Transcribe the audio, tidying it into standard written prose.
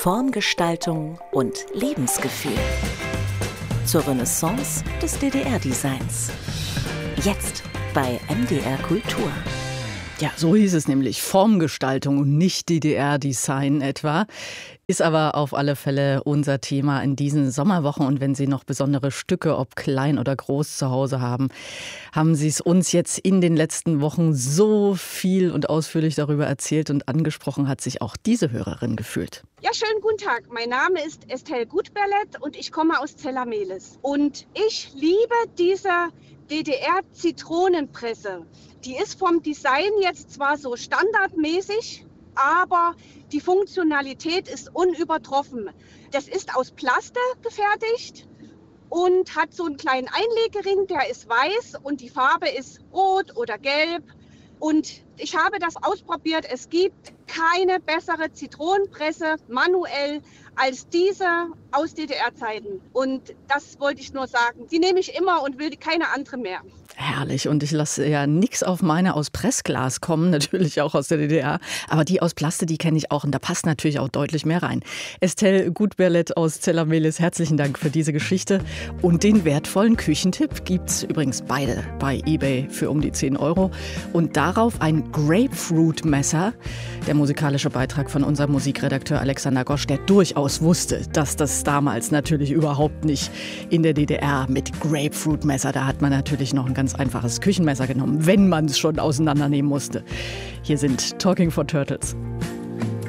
Formgestaltung und Lebensgefühl. Zur Renaissance des DDR-Designs. Jetzt bei MDR Kultur. Ja, so hieß es nämlich, Formgestaltung und nicht DDR-Design etwa. Ist aber auf alle Fälle unser Thema in diesen Sommerwochen. Und wenn Sie noch besondere Stücke, ob klein oder groß, zu Hause haben, haben Sie es uns jetzt in den letzten Wochen so viel und ausführlich darüber erzählt und angesprochen hat sich auch diese Hörerin gefühlt. Ja, schönen guten Tag. Mein Name ist Estelle Gutberlet und ich komme aus Zella-Mehlis. Und ich liebe diese DDR-Zitronenpresse. Die ist vom Design jetzt zwar so standardmäßig, aber die Funktionalität ist unübertroffen. Das ist aus Plaste gefertigt und hat so einen kleinen Einlegering, der ist weiß und die Farbe ist rot oder gelb. Und ich habe das ausprobiert. Es gibt keine bessere Zitronenpresse manuell als diese aus DDR-Zeiten. Und das wollte ich nur sagen. Die nehme ich immer und will keine andere mehr. Herrlich. Und ich lasse ja nichts auf meine aus Pressglas kommen, natürlich auch aus der DDR. Aber die aus Plaste, die kenne ich auch. Und da passt natürlich auch deutlich mehr rein. Estelle Gutberlet aus Zella-Mehlis, herzlichen Dank für diese Geschichte. Und den wertvollen Küchentipp gibt's übrigens beide bei eBay für um die 10 €. Und darauf ein Grapefruit-Messer. Der musikalische Beitrag von unserem Musikredakteur Alexander Gosch, der durchaus wusste, dass das damals natürlich überhaupt nicht in der DDR mit Grapefruit-Messer, da hat man natürlich noch ein ganz einfaches Küchenmesser genommen, wenn man es schon auseinandernehmen musste. Hier sind Talking for Turtles.